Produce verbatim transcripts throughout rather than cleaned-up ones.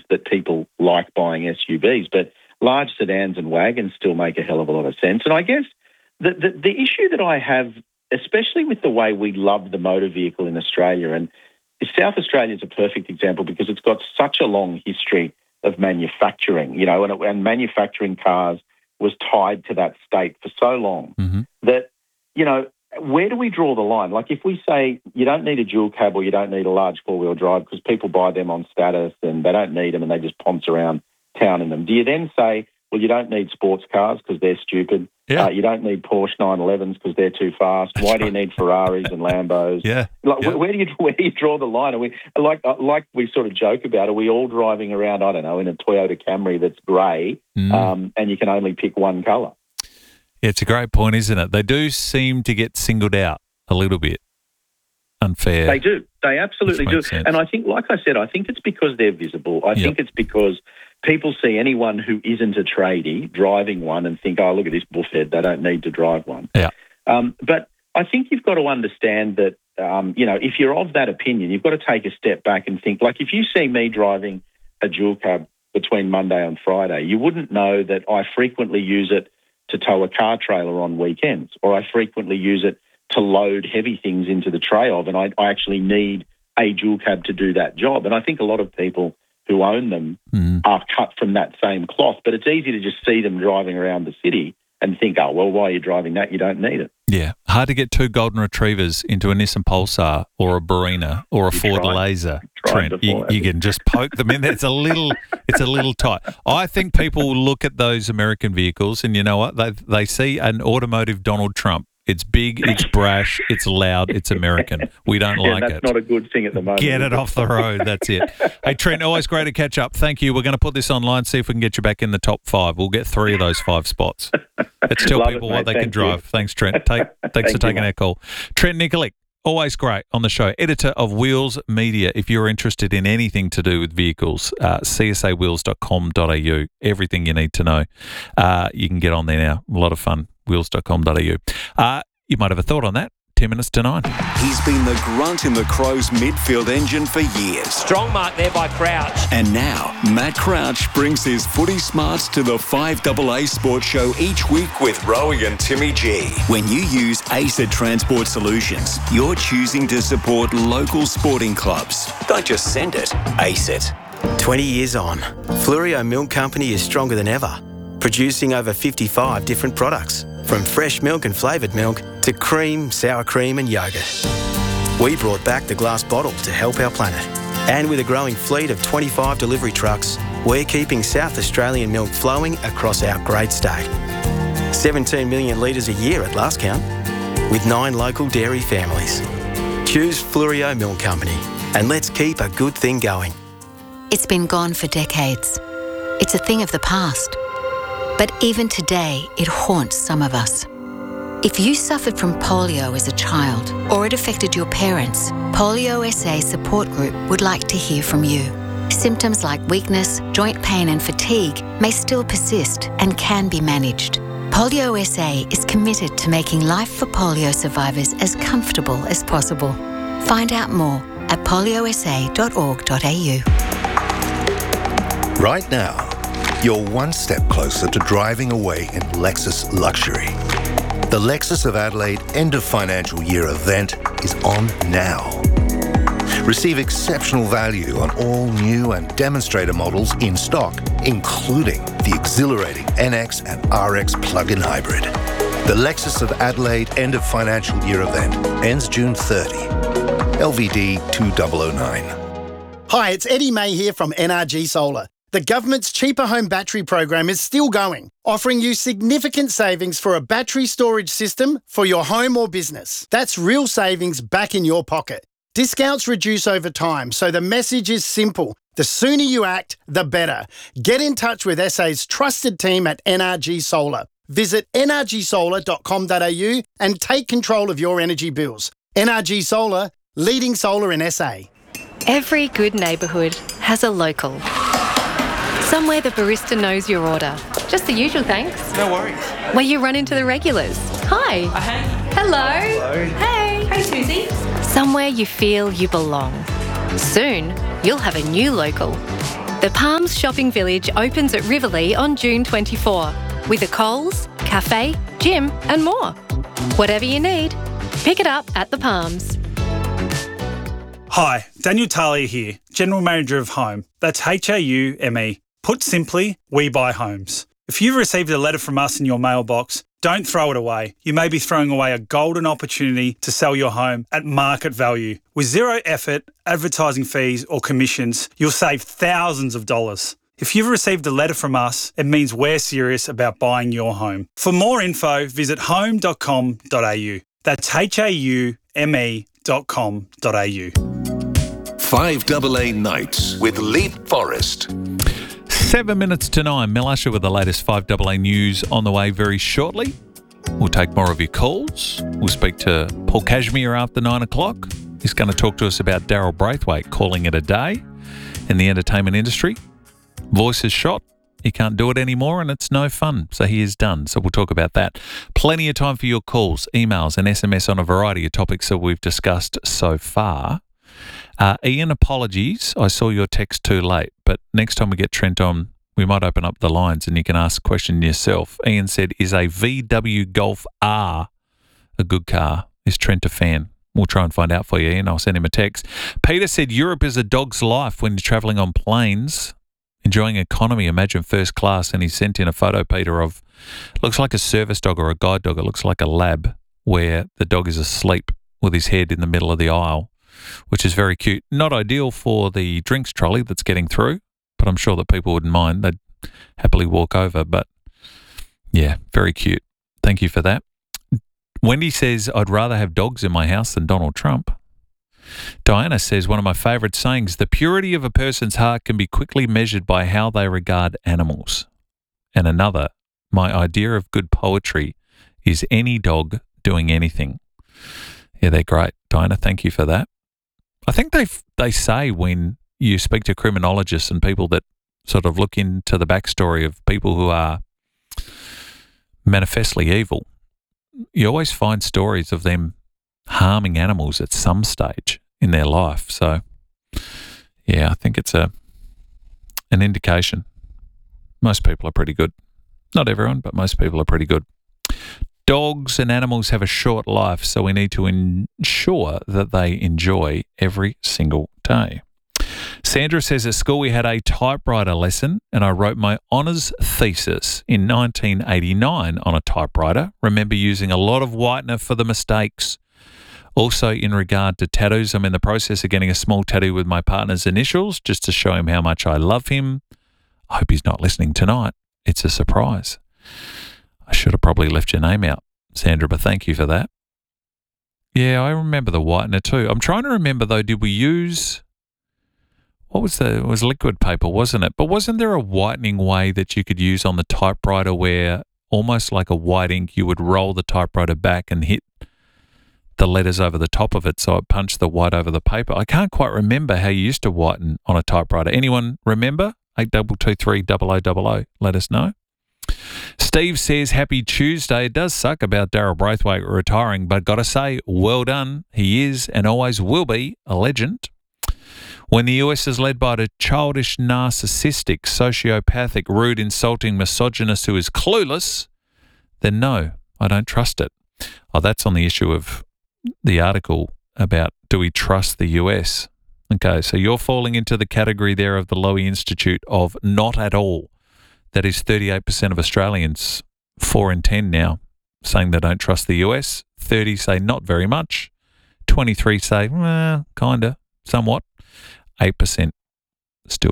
that people like buying S U Vs, but large sedans and wagons still make a hell of a lot of sense. And I guess the, the, the issue that I have, especially with the way we love the motor vehicle in Australia, and South Australia is a perfect example because it's got such a long history of manufacturing, you know, and, and manufacturing cars was tied to that state for so long mm-hmm. that, you know, where do we draw the line? Like if we say you don't need a dual cab or you don't need a large four-wheel drive because people buy them on status and they don't need them and they just ponce around town in them, do you then say, well, you don't need sports cars because they're stupid? Yeah. Uh, you don't need Porsche nine elevens because they're too fast. Why do you need Ferraris and Lambos? Yeah. Like, yeah. Where, where do you where do you draw the line? Are we like like we sort of joke about? Are we all driving around? I don't know, in a Toyota Camry that's grey, mm. um, and you can only pick one colour? Yeah, it's a great point, isn't it? They do seem to get singled out a little bit. Unfair. They do. They absolutely do. Sense. And I think, like I said, I think it's because they're visible. I yep. think it's because people see anyone who isn't a tradie driving one and think, oh, look at this buffhead, they don't need to drive one. Yeah. Um, but I think you've got to understand that, um, you know, if you're of that opinion, you've got to take a step back and think, like if you see me driving a dual cab between Monday and Friday, you wouldn't know that I frequently use it to tow a car trailer on weekends, or I frequently use it to load heavy things into the tray of, and I, I actually need a dual cab to do that job. And I think a lot of people who own them mm. are cut from that same cloth, but it's easy to just see them driving around the city and think, oh, well, why are you driving that? You don't need it. Yeah. Hard to get two golden retrievers into a Nissan Pulsar or a Barina or a you Ford tried, Laser, Trent. You, you can just poke them in there. It's a little it's a little tight. I think people look at those American vehicles and you know what? They they see an automotive Donald Trump. It's big, it's brash, it's loud, it's American. We don't yeah, like that's it. That's not a good thing at the moment. Get it off the road. That's it. Hey, Trent, always great to catch up. Thank you. We're going to put this online, see if we can get you back in the top five. We'll get three of those five spots. Let's tell Love people it, what they Thank can drive. You. Thanks, Trent. Take, thanks Thank for taking you, our call. Trent Nikolic, always great on the show. Editor of Wheels Media. If you're interested in anything to do with vehicles, uh, c s a wheels dot com dot a u. Everything you need to know. Uh, you can get on there now. A lot of fun. wheels dot com dot a u. Uh, You might have a thought on that. Ten minutes to nine. He's been the grunt in the Crows midfield engine for years. Strong mark there by Crouch. And now, Matt Crouch brings his footy smarts to the five A A Sports Show each week with Rowie and Timmy G. When you use ACER Transport Solutions, you're choosing to support local sporting clubs. Don't just send it, ace it. twenty years on, Fluorio Milk Company is stronger than ever, producing over fifty-five different products. From fresh milk and flavoured milk to cream, sour cream and yoghurt. We brought back the glass bottle to help our planet. And with a growing fleet of twenty-five delivery trucks, we're keeping South Australian milk flowing across our great state. seventeen million litres a year at last count, with nine local dairy families. Choose Fluorio Milk Company and let's keep a good thing going. It's been gone for decades. It's a thing of the past. But even today, it haunts some of us. If you suffered from polio as a child or it affected your parents, Polio S A Support Group would like to hear from you. Symptoms like weakness, joint pain and fatigue may still persist and can be managed. Polio S A is committed to making life for polio survivors as comfortable as possible. Find out more at polio s a dot org dot a u. Right now, you're one step closer to driving away in Lexus luxury. The Lexus of Adelaide end of financial year event is on now. Receive exceptional value on all new and demonstrator models in stock, including the exhilarating N X and R X plug-in hybrid. The Lexus of Adelaide end of financial year event ends June thirtieth. L V D two thousand nine. Hi, it's Eddie May here from N R G Solar. The government's Cheaper Home Battery program is still going, offering you significant savings for a battery storage system for your home or business. That's real savings back in your pocket. Discounts reduce over time, so the message is simple. The sooner you act, the better. Get in touch with S A's trusted team at N R G Solar. Visit n r g solar dot com dot a u and take control of your energy bills. N R G Solar, leading solar in S A. Every good neighbourhood has a local. Somewhere the barista knows your order. Just the usual thanks. No worries. Where you run into the regulars. Hi. Uh, hey. Hello. Hello. Hey. Hey, Susie. Somewhere you feel you belong. Soon, you'll have a new local. The Palms Shopping Village opens at Riverlea on June twenty-fourth with a Coles, cafe, gym and more. Whatever you need, pick it up at the Palms. Hi, Daniel Talia here, General Manager of Home. That's H A U M E. Put simply, we buy homes. If you've received a letter from us in your mailbox, don't throw it away. You may be throwing away a golden opportunity to sell your home at market value. With zero effort, advertising fees or commissions, you'll save thousands of dollars. If you've received a letter from us, it means we're serious about buying your home. For more info, visit home dot com dot a u. That's H A U M E dot com dot a u. five double A Nights with Leap Forest. Seven minutes to nine. Mel Usher with the latest five double A news on the way very shortly. We'll take more of your calls. We'll speak to Paul Cashmere after nine o'clock. He's going to talk to us about Daryl Braithwaite calling it a day in the entertainment industry. Voice is shot. He can't do it anymore and it's no fun. So he is done. So we'll talk about that. Plenty of time for your calls, emails and S M S on a variety of topics that we've discussed so far. Uh, Ian, apologies. I saw your text too late, but next time we get Trent on, we might open up the lines and you can ask a question yourself. Ian said, is a V W Golf R a good car? Is Trent a fan? We'll try and find out for you, Ian. I'll send him a text. Peter said, Europe is a dog's life when you're travelling on planes, enjoying economy. Imagine first class. And he sent in a photo, Peter, of, looks like a service dog or a guide dog. It looks like a lab where the dog is asleep with his head in the middle of the aisle, which is very cute. Not ideal for the drinks trolley that's getting through, but I'm sure that people wouldn't mind. They'd happily walk over. But yeah, very cute. Thank you for that. Wendy says, I'd rather have dogs in my house than Donald Trump. Diana says, one of my favourite sayings, the purity of a person's heart can be quickly measured by how they regard animals. And another, my idea of good poetry is any dog doing anything. Yeah, they're great. Diana, thank you for that. I think they they say when you speak to criminologists and people that sort of look into the backstory of people who are manifestly evil, you always find stories of them harming animals at some stage in their life. So, yeah, I think it's a an indication. Most people are pretty good. Not everyone, but most people are pretty good. Dogs and animals have a short life, so we need to ensure that they enjoy every single day. Sandra says, at school we had a typewriter lesson and I wrote my honours thesis in nineteen eighty-nine on a typewriter. Remember using a lot of whitener for the mistakes. Also, in regard to tattoos, I'm in the process of getting a small tattoo with my partner's initials just to show him how much I love him. I hope he's not listening tonight. It's a surprise. I should have probably left your name out, Sandra, but thank you for that. Yeah, I remember the whitener too. I'm trying to remember though, did we use, what was the, it was liquid paper, wasn't it? But wasn't there a whitening way that you could use on the typewriter where almost like a white ink, you would roll the typewriter back and hit the letters over the top of it so it punched the white over the paper? I can't quite remember how you used to whiten on a typewriter. Anyone remember? eight two two three double oh double oh. Let us know. Steve says, happy Tuesday. It does suck about Daryl Braithwaite retiring, but got to say, well done. He is and always will be a legend. When the U S is led by a childish, narcissistic, sociopathic, rude, insulting misogynist who is clueless, then no, I don't trust it. Oh, that's on the issue of the article about do we trust the U S? Okay, so you're falling into the category there of the Lowy Institute of not at all. That is thirty-eight percent of Australians, four in ten now, saying they don't trust the U S. thirty say not very much. twenty-three say, eh, kind of, somewhat. eight percent still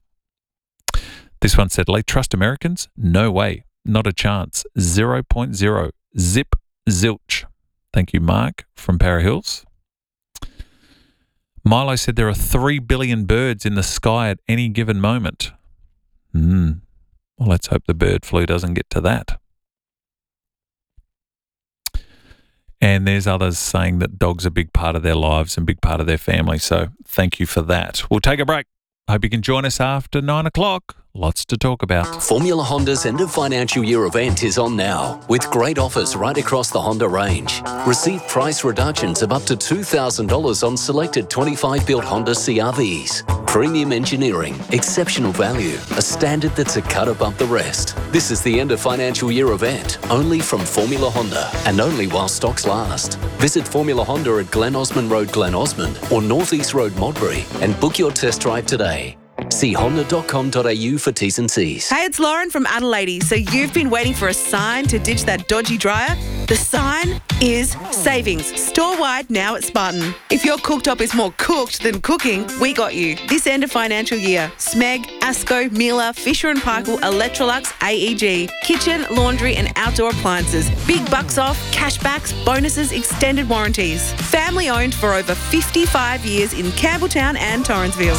do. This one said, Lee, trust Americans? No way. Not a chance. zero point zero. Zip, zilch. Thank you, Mark from Para Hills. Milo said there are three billion birds in the sky at any given moment. Hmm. Well, let's hope the bird flu doesn't get to that. And there's others saying that dogs are a big part of their lives and a big part of their family. So thank you for that. We'll take a break. Hope you can join us after nine o'clock. lots to talk about. Formula Honda's end of financial year event is on now, with great offers right across the Honda range. Receive price reductions of up to two thousand dollars on selected twenty-five built Honda C R Vs. Premium engineering, exceptional value, a standard that's a cut above the rest. This is the end of financial year event, only from Formula Honda, and only while stocks last. Visit Formula Honda at Glen Osmond Road, Glen Osmond, or North East Road, Modbury, and book your test drive today. See honda dot com dot a u for T's and C's. Hey, it's Lauren from Adelaide. So you've been waiting for a sign to ditch that dodgy dryer? The sign is savings. Store-wide now at Spartan. If your cooktop is more cooked than cooking, we got you. This end of financial year, Smeg, Asco, Miele, Fisher and Paykel, Electrolux, A E G, kitchen, laundry and outdoor appliances. Big bucks off, cashbacks, bonuses, extended warranties. Family owned for over fifty-five years in Campbelltown and Torrensville.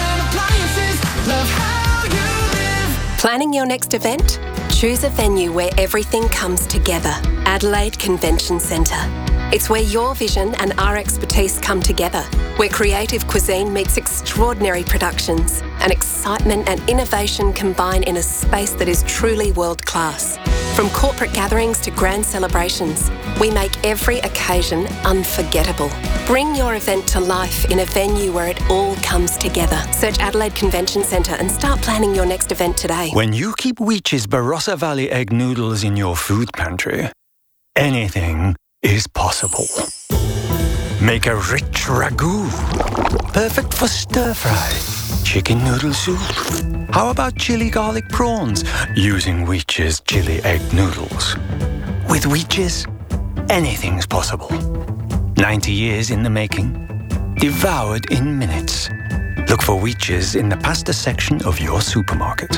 Planning your next event? Choose a venue where everything comes together. Adelaide Convention Centre. It's where your vision and our expertise come together, where creative cuisine meets extraordinary productions, and excitement and innovation combine in a space that is truly world-class. From corporate gatherings to grand celebrations, we make every occasion unforgettable. Bring your event to life in a venue where it all comes together. Search Adelaide Convention Centre and start planning your next event today. When you keep Weech's Barossa Valley egg noodles in your food pantry, anything is possible. Make a rich ragu, perfect for stir-fry. Chicken noodle soup. How about chili garlic prawns using Weech's chili egg noodles? With Weech's, anything's possible. ninety years in the making, devoured in minutes. Look for Weech's in the pasta section of your supermarket.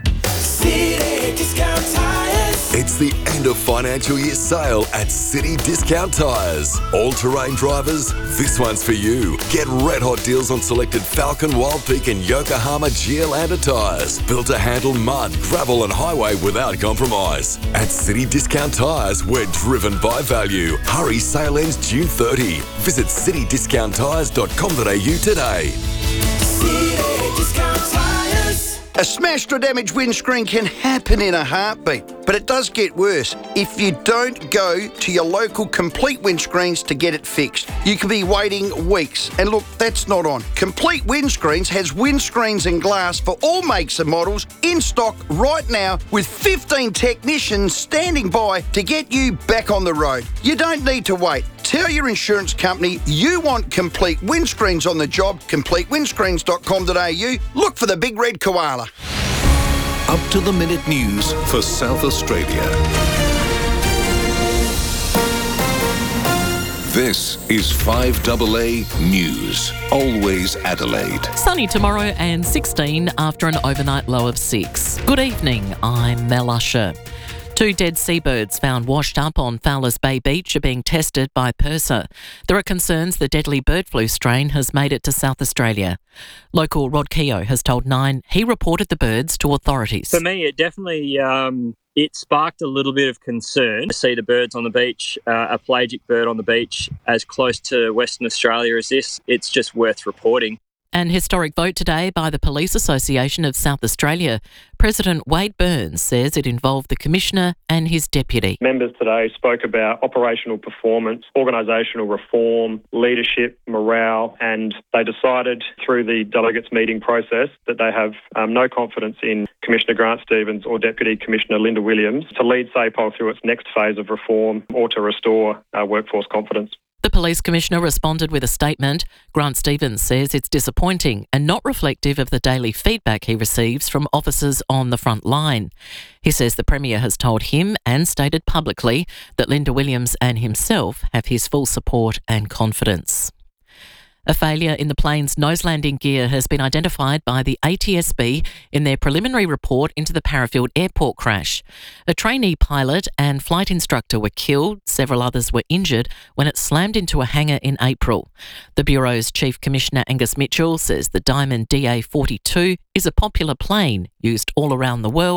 City Discount Tires. It's the end of financial year sale at City Discount Tires. All-terrain drivers, this one's for you. Get red-hot deals on selected Falcon, Wild Peak and Yokohama Geolandar tyres. Built to handle mud, gravel and highway without compromise. At City Discount Tires, we're driven by value. Hurry, sale ends June thirtieth. Visit city discount tires dot com dot a u today. City Discount Tires. A smashed or damaged windscreen can happen in a heartbeat, but it does get worse if you don't go to your local Complete Windscreens to get it fixed. You could be waiting weeks, and look, that's not on. Complete Windscreens has windscreens and glass for all makes and models in stock right now with fifteen technicians standing by to get you back on the road. You don't need to wait. Tell your insurance company you want Complete Windscreens on the job, complete windscreens dot com dot a u. Look for the big red koala. Up to the minute news for South Australia. This is five A A News. Always Adelaide. Sunny tomorrow and sixteen after an overnight low of six. Good evening, I'm Mel Usher. Two dead seabirds found washed up on Fowlers Bay Beach are being tested by PIRSA. There are concerns the deadly bird flu strain has made it to South Australia. Local Rod Keogh has told Nine he reported the birds to authorities. For me, it definitely um, it sparked a little bit of concern to see the birds on the beach, uh, a pelagic bird on the beach as close to Western Australia as this. It's just worth reporting. An historic vote today by the Police Association of South Australia. President Wade Burns says it involved the Commissioner and his deputy. Members today spoke about operational performance, organisational reform, leadership, morale, and they decided through the delegates meeting process that they have um, no confidence in Commissioner Grant Stevens or Deputy Commissioner Linda Williams to lead S A P O through its next phase of reform or to restore uh, workforce confidence. The Police Commissioner responded with a statement. Grant Stevens says it's disappointing and not reflective of the daily feedback he receives from officers on the front line. He says the Premier has told him and stated publicly that Linda Williams and himself have his full support and confidence. A failure in the plane's nose landing gear has been identified by the A T S B in their preliminary report into the Parafield airport crash. A trainee pilot and flight instructor were killed, several others were injured when it slammed into a hangar in April. The Bureau's Chief Commissioner Angus Mitchell says the Diamond D A forty-two is a popular plane used all around the world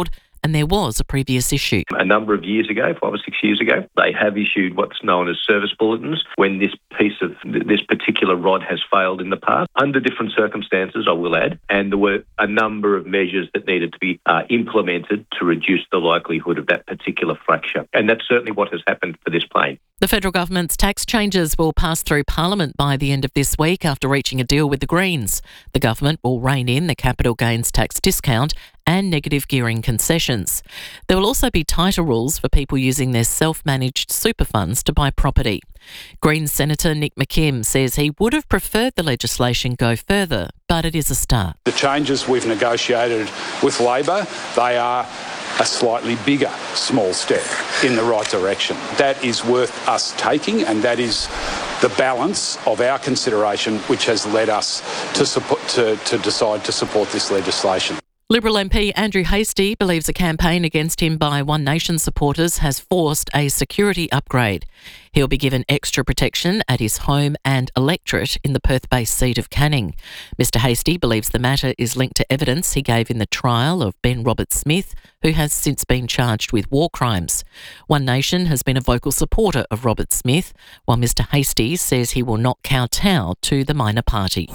and there was a previous issue. A number of years ago, five or six years ago, they have issued what's known as service bulletins when this piece of this particular rod has failed in the past, under different circumstances, I will add, and there were a number of measures that needed to be uh, implemented to reduce the likelihood of that particular fracture. And that's certainly what has happened for this plane. The federal government's tax changes will pass through Parliament by the end of this week after reaching a deal with the Greens. The government will rein in the capital gains tax discount and negative gearing concessions. There will also be tighter rules for people using their self-managed super funds to buy property. Greens Senator Nick McKim says he would have preferred the legislation go further, but it is a start. The changes we've negotiated with Labor, they are a slightly bigger small step in the right direction. That is worth us taking, and that is the balance of our consideration which has led us to, support, to, to decide to support this legislation. Liberal M P Andrew Hastie believes a campaign against him by One Nation supporters has forced a security upgrade. He'll be given extra protection at his home and electorate in the Perth-based seat of Canning. Mister Hastie believes the matter is linked to evidence he gave in the trial of Ben Roberts-Smith, who has since been charged with war crimes. One Nation has been a vocal supporter of Roberts-Smith, while Mister Hastie says he will not kowtow to the minor party.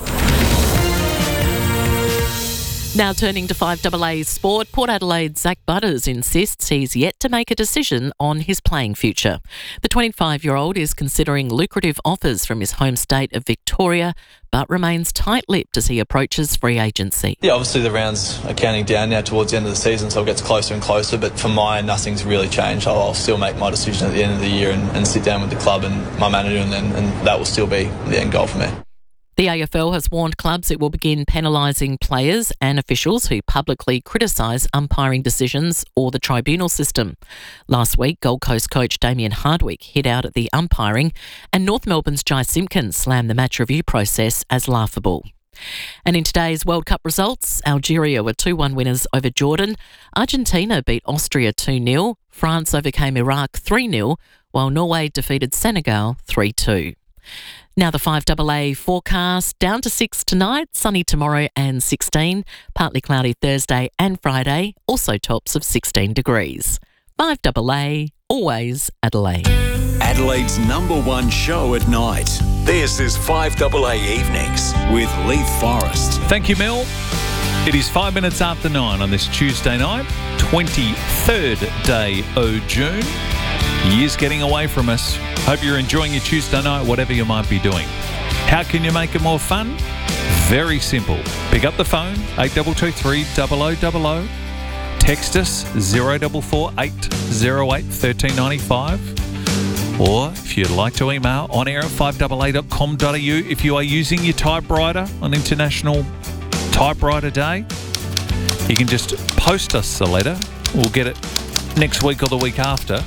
Now turning to five A A sport, Port Adelaide's Zach Butters insists he's yet to make a decision on his playing future. The twenty-five-year-old is considering lucrative offers from his home state of Victoria, but remains tight-lipped as he approaches free agency. Yeah, obviously the rounds are counting down now towards the end of the season, so it gets closer and closer, but for mine, nothing's really changed. I'll, I'll still make my decision at the end of the year and, and sit down with the club and my manager, and, then, and that will still be the end goal for me. The A F L has warned clubs it will begin penalising players and officials who publicly criticise umpiring decisions or the tribunal system. Last week, Gold Coast coach Damien Hardwick hit out at the umpiring, and North Melbourne's Jai Simpkins slammed the match review process as laughable. And in today's World Cup results, Algeria were two one winners over Jordan, Argentina beat Austria two nil, France overcame Iraq three nil, while Norway defeated Senegal three two. Now the five A A forecast, down to six tonight, sunny tomorrow and sixteen, partly cloudy Thursday and Friday, also tops of sixteen degrees. five A A, always Adelaide. Adelaide's number one show at night. This is five A A Evenings with Leith Forrest. Thank you, Mel. It is five minutes after nine on this Tuesday night, twenty-third day of June. Year's getting away from us. Hope you're enjoying your Tuesday night, whatever you might be doing. How can you make it more fun? Very simple. Pick up the phone, eight two two three, double oh double oh. Text us, zero four four eight zero eight one three nine five. Or if you'd like to email, on air at five A A dot com dot a u. If you are using your typewriter on International Typewriter Day, you can just post us a letter. We'll get it next week or the week after.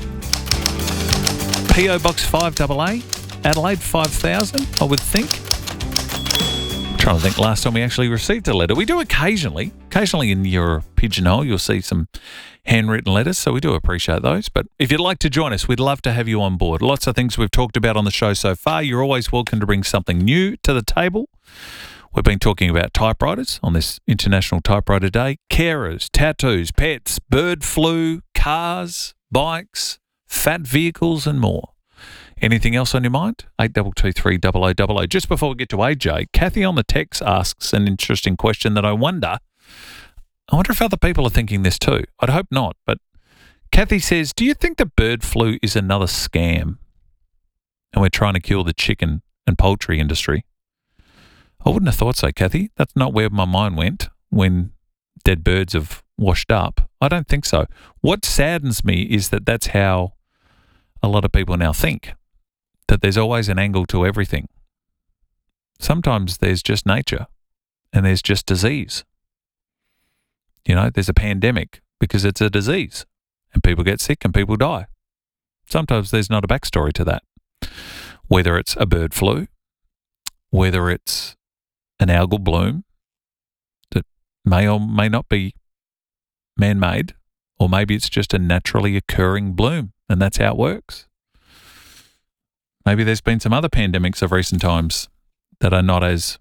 P O Box five A A, Adelaide five thousand, I would think. I'm trying to think last time we actually received a letter. We do occasionally. Occasionally in your pigeonhole you'll see some handwritten letters, so we do appreciate those. But if you'd like to join us, we'd love to have you on board. Lots of things we've talked about on the show so far. You're always welcome to bring something new to the table. We've been talking about typewriters on this International Typewriter Day, carers, tattoos, pets, bird flu, cars, bikes, fat vehicles and more. Anything else on your mind? eight two two three, double oh double oh. Just before we get to A J, Kathy on the text asks an interesting question that I wonder, I wonder if other people are thinking this too. I'd hope not, but Kathy says, do you think the bird flu is another scam and we're trying to kill the chicken and poultry industry? I wouldn't have thought so, Kathy. That's not where my mind went when dead birds have washed up. I don't think so. What saddens me is that that's how a lot of people now think, that there's always an angle to everything. Sometimes there's just nature and there's just disease. You know, there's a pandemic because it's a disease and people get sick and people die. Sometimes there's not a backstory to that. Whether it's a bird flu, whether it's an algal bloom that may or may not be man-made, or maybe it's just a naturally occurring bloom and that's how it works. Maybe there's been some other pandemics of recent times that are not as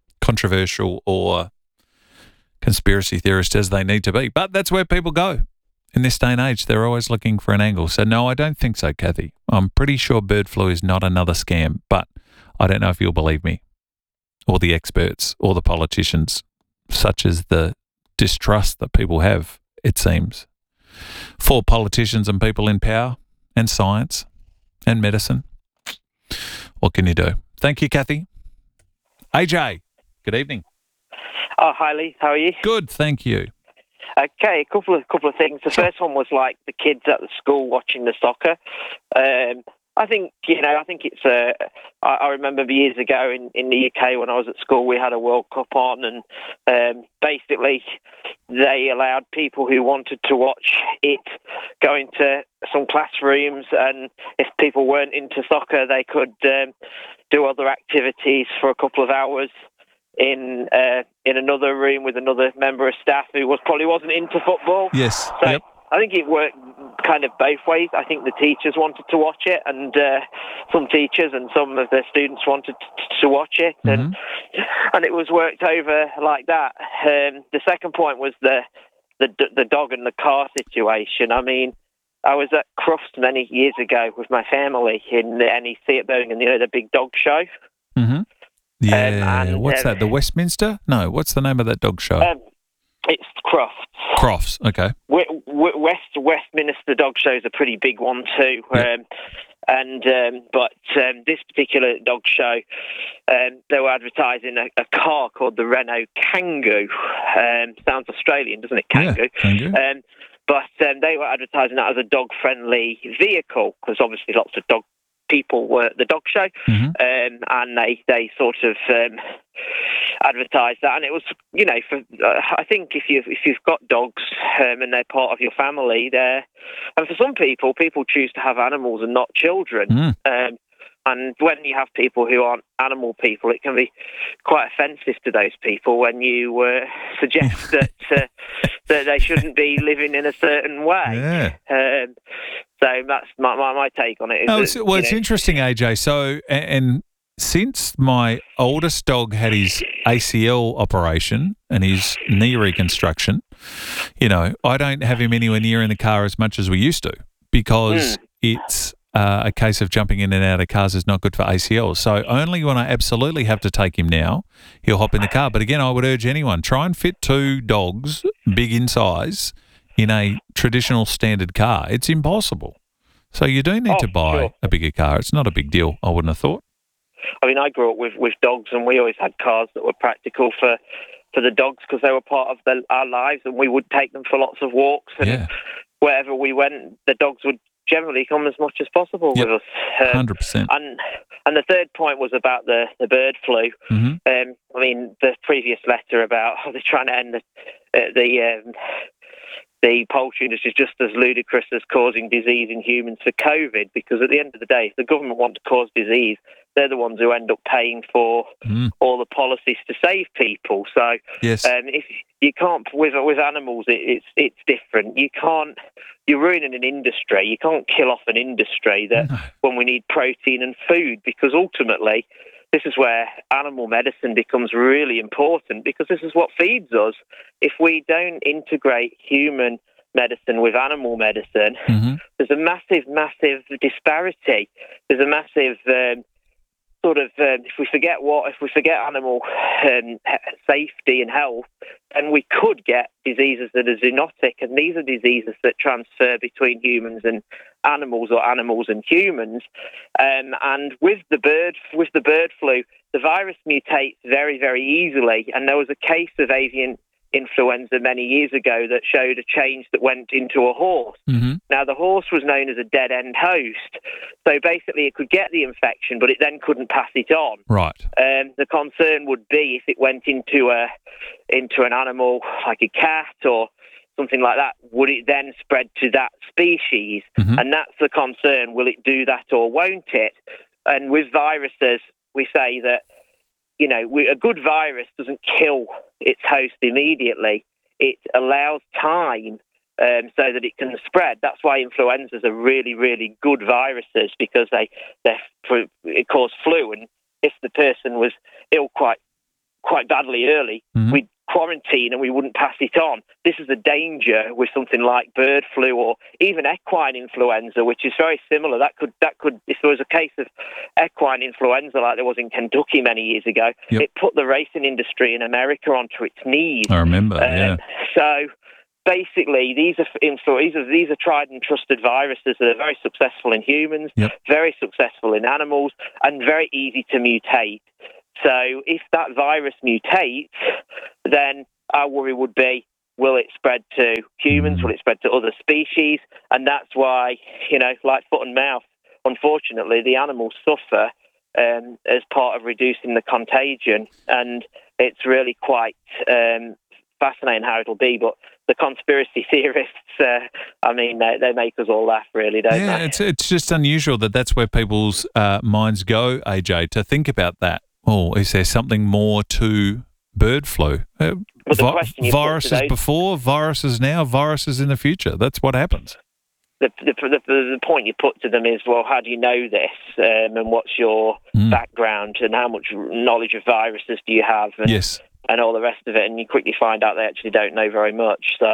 controversial or conspiracy theorist as they need to be. But that's where people go. In this day and age, they're always looking for an angle. So, no, I don't think so, Kathy. I'm pretty sure bird flu is not another scam, but I don't know if you'll believe me, or the experts, or the politicians, such as the distrust that people have, it seems, for politicians and people in power and science and medicine. What can you do? Thank you, Kathy. A J, good evening. Oh, hi, Lee. How are you? Good, thank you. Okay, a couple of couple of things. The first one was like the kids at the school watching the soccer. Um, I think you know. I think it's. Uh, I, I remember years ago in, in the U K when I was at school, we had a World Cup on, and um, basically they allowed people who wanted to watch it go into some classrooms, and if people weren't into soccer, they could um, do other activities for a couple of hours in uh, in another room with another member of staff who was probably wasn't into football. Yes. So yep. I think it worked kind of both ways. I think the teachers wanted to watch it, and uh, some teachers and some of their students wanted to, to watch it, Mm-hmm. and and it was worked over like that. Um, the second point was the, the the dog and the car situation. I mean, I was at Crufts many years ago with my family in the N E C at Birmingham, you know, the big dog show. Mm-hmm. Yeah, Um, and, what's um, that, the Westminster? No, what's the name of that dog show? Um, it's Crufts. Crofts, okay. W- w- West Westminster Dog Show is a pretty big one too, um, and um, but um, this particular dog show, um, they were advertising a, a car called the Renault Kangoo. Um, sounds Australian, doesn't it? Kangoo. Yeah, Kangoo. Um, but um, they were advertising that as a dog-friendly vehicle because obviously lots of dog people were at the dog show, Mm-hmm. um, and they they sort of um, advertised that, and it was you know for uh, I think if you if you've got dogs um, and they're part of your family, they're and for some people, people choose to have animals and not children. Mm. Um, and when you have people who aren't animal people, it can be quite offensive to those people when you uh, suggest that uh, that they shouldn't be living in a certain way. Yeah. Um, so that's my, my, my take on it. Is Oh, that, it's, well, you it's know, interesting, A J. So, a- and since my oldest dog had his A C L operation and his knee reconstruction, you know, I don't have him anywhere near in the car as much as we used to because Mm. it's uh, a case of jumping in and out of cars is not good for A C Ls. So only when I absolutely have to take him now, he'll hop in the car. But again, I would urge anyone, try and fit two dogs, big in size, in a traditional standard car. It's impossible. So you do need Oh, to buy sure. a bigger car. It's not a big deal, I wouldn't have thought. I mean, I grew up with, with dogs, and we always had cars that were practical for, for the dogs because they were part of the, our lives, and we would take them for lots of walks. And Yeah. wherever we went, the dogs would generally come as much as possible Yep. with us. Um, one hundred percent. And and the third point was about the, the bird flu. Mm-hmm. Um, I mean, the previous letter about how they're trying to end the uh, the um, the poultry industry is just as ludicrous as causing disease in humans for COVID, because at the end of the day, if the government want to cause disease, they're the ones who end up paying for Mm. all the policies to save people. So Yes. um, if you can't, with with animals, it, it's it's different. You can't. You're ruining an industry. You can't kill off an industry that when we need protein and food, because ultimately, this is where animal medicine becomes really important, because this is what feeds us. If we don't integrate human medicine with animal medicine, Mm-hmm. there's a massive, massive disparity. There's a massive um, sort of um, if we forget what if we forget animal um, safety and health, then we could get diseases that are zoonotic, and these are diseases that transfer between humans and animals, or animals and humans. Um, and with the bird with the bird flu, the virus mutates very, very easily. And there was a case of avian influenza many years ago that showed a change that went into a horse. Mm-hmm. Now, the horse was known as a dead-end host. So basically it could get the infection, but it then couldn't pass it on. Right. Um, the concern would be if it went into a into an animal like a cat or something like that, would it then spread to that species? Mm-hmm. And that's the concern. Will it do that or won't it? And with viruses, we say that, you know, we, a good virus doesn't kill its host immediately. It allows time um, so that it can spread. That's why influenzas are really, really good viruses, because they they it cause flu. And if the person was ill quite quite badly early, Mm-hmm. we'd quarantine and we wouldn't pass it on. This is the danger with something like bird flu or even equine influenza, which is very similar. That could, that could, if there was a case of equine influenza like there was in Kentucky many years ago, yep. it put the racing industry in America onto its knees. I remember, um, yeah. So basically, these are these are these are tried and trusted viruses that are very successful in humans, yep. very successful in animals, and very easy to mutate. So if that virus mutates, then our worry would be, will it spread to humans? Will it spread to other species? And that's why, you know, like foot and mouth, unfortunately, the animals suffer um, as part of reducing the contagion. And it's really quite um, fascinating how it'll be. But the conspiracy theorists, uh, I mean, they, they make us all laugh, really, don't yeah, they? it's, it's just unusual that that's where people's uh, minds go, A J, to think about that. Oh, is there something more to bird flu? Uh, vi- viruses before, viruses now, viruses in the future. That's what happens. The, the, the, the point you put to them is, well, how do you know this? Um, and what's your mm. background? And how much knowledge of viruses do you have? And, yes. And all the rest of it, and you quickly find out they actually don't know very much. So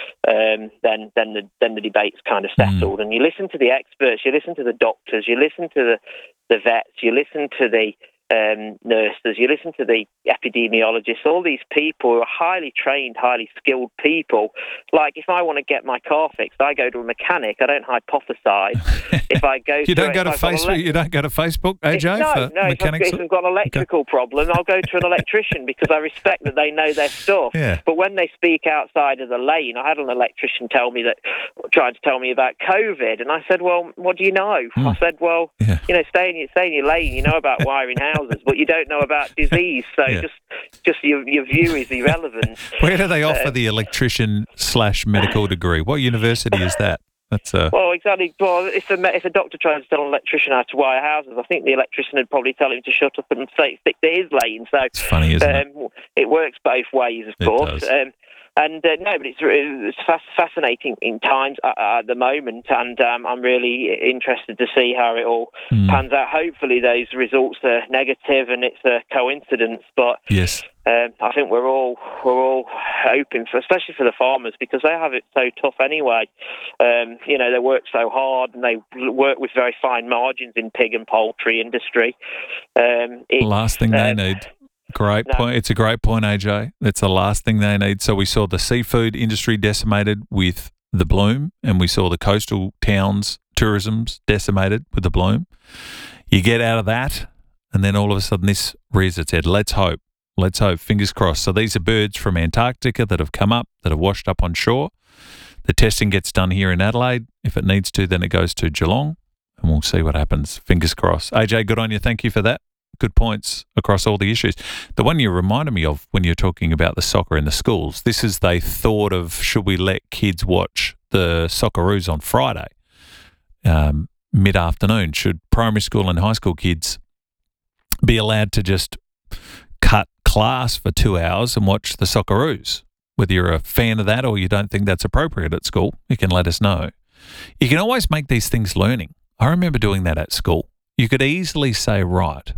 um, then, then the then the debate's kind of settled, mm. and you listen to the experts, you listen to the doctors, you listen to the, the vets, you listen to the um, nurses, you listen to the epidemiologists, all these people who are highly trained, highly skilled people. Like, if I want to get my car fixed, I go to a mechanic. I don't hypothesize. If I go, you to don't it, go to Facebook. Elect- you don't go to Facebook, A J. No, for no. mechanics? If I've, if I've got an electrical okay. problem, I'll go to an electrician because I respect that they know their stuff. Yeah. But when they speak outside of the lane, I had an electrician tell me that, trying to tell me about COVID, and I said, "Well, what do you know?" Mm. I said, "Well, yeah. you know, stay in your stay in your lane. You know about wiring houses, but you don't know about disease. So yeah. just just your your view is irrelevant." Where do they offer uh, the electrician slash medical degree? What university is that? That's uh... Well, exactly. Well, if a, if a doctor tries to tell an electrician how to wire houses, I think the electrician would probably tell him to shut up and say, stick to his lane. So it's funny, isn't um, it? It works both ways, of it course. Does. Um, And uh, no, but it's, it's fascinating in times uh, at the moment, and um, I'm really interested to see how it all mm. pans out. Hopefully, those results are negative and it's a coincidence. But yes, um, I think we're all we're all hoping for, especially for the farmers, because they have it so tough anyway. Um, you know, they work so hard and they work with very fine margins in pig and poultry industry. Um, Last thing they um, need. Great no. point. It's a great point, A J. That's the last thing they need. So we saw the seafood industry decimated with the bloom, and we saw the coastal towns tourism's decimated with the bloom. You get out of that, and then all of a sudden this rears its head. Let's hope. Let's hope. Fingers crossed. So these are birds from Antarctica that have come up, that have washed up on shore. The testing gets done here in Adelaide. If it needs to, then it goes to Geelong, and we'll see what happens. Fingers crossed. A J, good on you. Thank you for that. Good points across all the issues. The one you reminded me of when you're talking about the soccer in the schools, this is they thought of, should we let kids watch the Socceroos on Friday um, mid-afternoon? Should primary school and high school kids be allowed to just cut class for two hours and watch the Socceroos? Whether you're a fan of that or you don't think that's appropriate at school, you can let us know. You can always make these things learning. I remember doing that at school. You could easily say, right,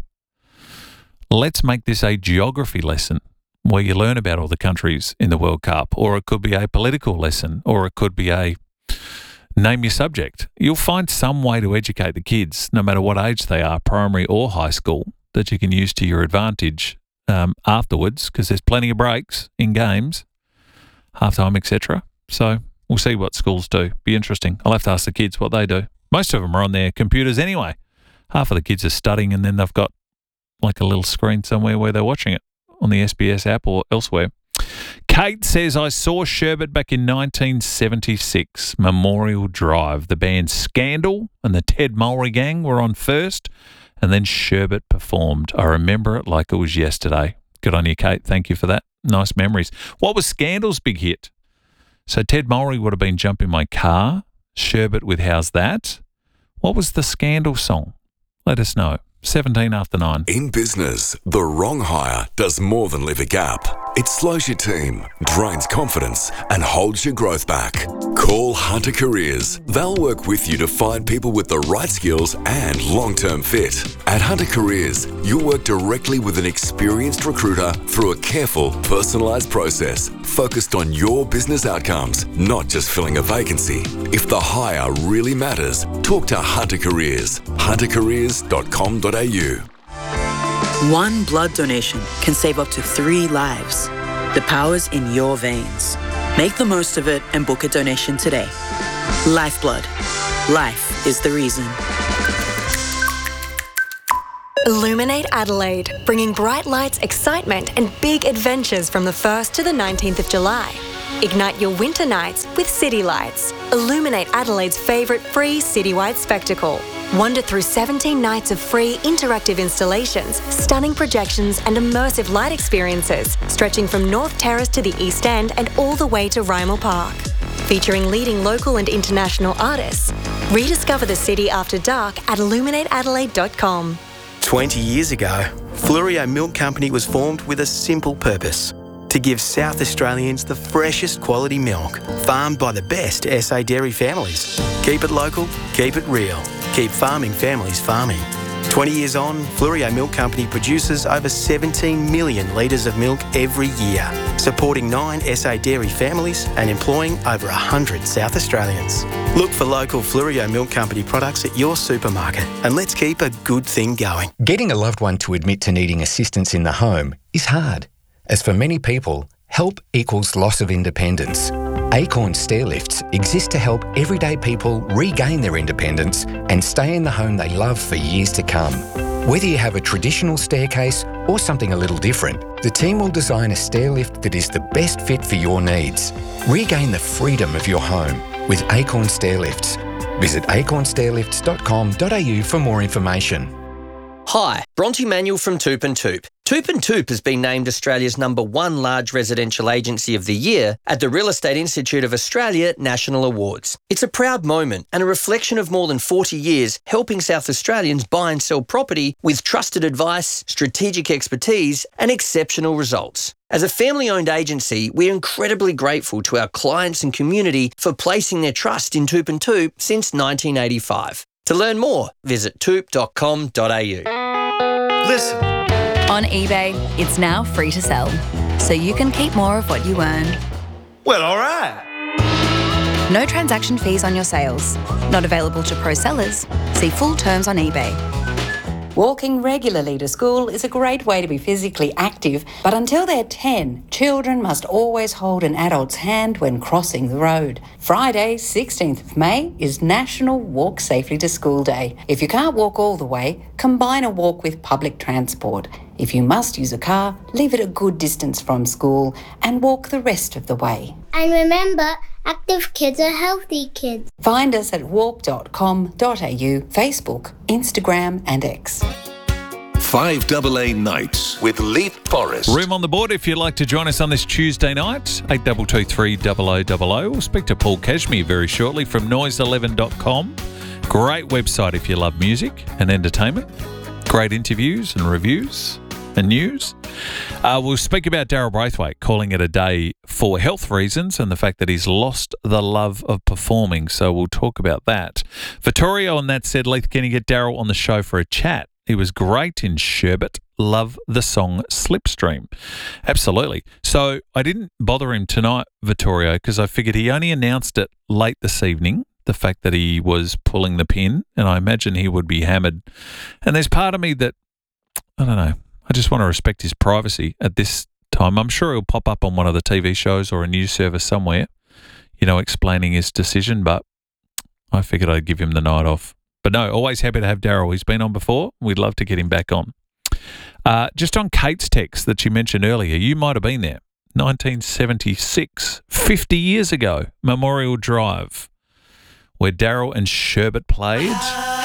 let's make this a geography lesson where you learn about all the countries in the World Cup, or it could be a political lesson, or it could be a name your subject. You'll find some way to educate the kids, no matter what age they are, primary or high school, that you can use to your advantage um, afterwards, because there's plenty of breaks in games, halftime, et cetera. So we'll see what schools do. Be interesting. I'll have to ask the kids what they do. Most of them are on their computers anyway. Half of the kids are studying, and then they've got like a little screen somewhere where they're watching it on the S B S app or elsewhere. Kate says, I saw Sherbet back in nineteen seventy-six, Memorial Drive. The band Scandal and the Ted Mulry Gang were on first, and then Sherbet performed. I remember it like it was yesterday. Good on you, Kate. Thank you for that. Nice memories. What was Scandal's big hit? So Ted Mulry would have been Jump in My Car, Sherbet with How's That? What was the Scandal song? Let us know. seventeen after nine. In business, the wrong hire does more than leave a gap. It slows your team, drains confidence, and holds your growth back. Call Hunter Careers. They'll work with you to find people with the right skills and long-term fit. At Hunter Careers, you'll work directly with an experienced recruiter through a careful, personalised process focused on your business outcomes, not just filling a vacancy. If the hire really matters, talk to Hunter Careers. hunter careers dot com dot a u. One blood donation can save up to three lives. The power's in your veins. Make the most of it and book a donation today. Lifeblood. Life is the reason. Illuminate Adelaide, bringing bright lights, excitement and big adventures from the first to the nineteenth of July. Ignite your winter nights with City Lights. Illuminate Adelaide's favourite free citywide spectacle. Wander through seventeen nights of free interactive installations, stunning projections and immersive light experiences, stretching from North Terrace to the East End and all the way to Rymel Park. Featuring leading local and international artists. Rediscover the city after dark at illuminate adelaide dot com. twenty years ago, Flurio Milk Company was formed with a simple purpose: to give South Australians the freshest quality milk, farmed by the best S A dairy families. Keep it local, keep it real. Keep farming families farming. twenty years on, Flurio Milk Company produces over seventeen million litres of milk every year, supporting nine S A dairy families and employing over one hundred South Australians. Look for local Flurio Milk Company products at your supermarket and let's keep a good thing going. Getting a loved one to admit to needing assistance in the home is hard, as for many people, help equals loss of independence. Acorn Stairlifts exist to help everyday people regain their independence and stay in the home they love for years to come. Whether you have a traditional staircase or something a little different, the team will design a stairlift that is the best fit for your needs. Regain the freedom of your home with Acorn Stairlifts. Visit acorn stairlifts dot com dot a u for more information. Hi, Bronte Manuel from Toop and Toop. Toop and Toop has been named Australia's number one large residential agency of the year at the Real Estate Institute of Australia National Awards. It's a proud moment and a reflection of more than forty years helping South Australians buy and sell property with trusted advice, strategic expertise and exceptional results. As a family-owned agency, we're incredibly grateful to our clients and community for placing their trust in Toop and Toop since nineteen eighty-five. To learn more, visit toop dot com dot a u. Listen. On eBay, it's now free to sell, so you can keep more of what you earn. Well, all right. No transaction fees on your sales. Not available to pro sellers. See full terms on eBay. Walking regularly to school is a great way to be physically active, but until they're ten, children must always hold an adult's hand when crossing the road. Friday, sixteenth of May, is National Walk Safely to School Day. If you can't walk all the way, combine a walk with public transport. If you must use a car, leave it a good distance from school and walk the rest of the way. And remember, active kids are healthy kids. Find us at walk dot com dot a u, Facebook, Instagram and X. five double A Nights with Leith Forrest. Room on the board if you'd like to join us on this Tuesday night, eight two two three zero zero zero zero. We'll speak to Paul Cashmere very shortly from noise eleven dot com. Great website if you love music and entertainment. Great interviews and reviews and news. Uh, we'll speak about Daryl Braithwaite calling it a day for health reasons and the fact that he's lost the love of performing. So we'll talk about that. Vittorio, on that said, Leith, can you get Daryl on the show for a chat? He was great in Sherbet. Love the song Slipstream. Absolutely. So I didn't bother him tonight, Vittorio, because I figured he only announced it late this evening, the fact that he was pulling the pin, and I imagine he would be hammered. And there's part of me that, I don't know, I just want to respect his privacy at this time. I'm sure he'll pop up on one of the T V shows or a news service somewhere, you know, explaining his decision, but I figured I'd give him the night off. But no, always happy to have Daryl. He's been on before. We'd love to get him back on. Uh, just on Kate's text that you mentioned earlier, you might have been there. nineteen seventy-six, fifty years ago, Memorial Drive, where Daryl and Sherbet played.